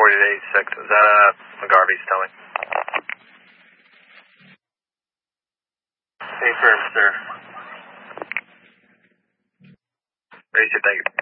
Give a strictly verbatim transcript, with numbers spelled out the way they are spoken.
forty to eighty-six. Is that uh, McGarvey's towing? Confirmed, sir. Racer, thank you.